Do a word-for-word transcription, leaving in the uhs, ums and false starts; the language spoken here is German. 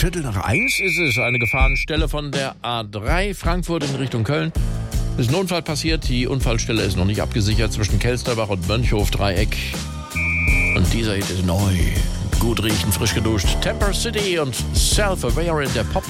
Viertel nach eins ist es. Eine Gefahrenstelle von der A drei Frankfurt in Richtung Köln. Ist ein Unfall passiert. Die Unfallstelle ist noch nicht abgesichert zwischen Kelsterbach und Mönchhof-Dreieck. Und dieser Hit ist neu. Gut riechen, frisch geduscht. Temper City und Self-Aware in der Pop